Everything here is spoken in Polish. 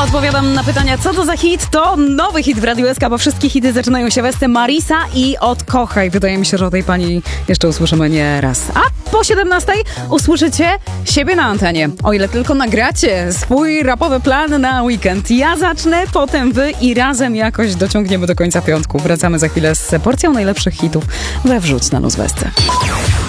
Odpowiadam na pytania, co to za hit? To nowy hit w Radiu SK, bo wszystkie hity zaczynają się westy Marisa i Odkochaj. Wydaje mi się, że o tej pani jeszcze usłyszymy nie raz. A po 17 usłyszycie siebie na antenie. O ile tylko nagracie swój rapowy plan na weekend. Ja zacznę, potem wy i razem jakoś dociągniemy do końca piątku. Wracamy za chwilę z porcją najlepszych hitów we Wrzuć na Luz Westy.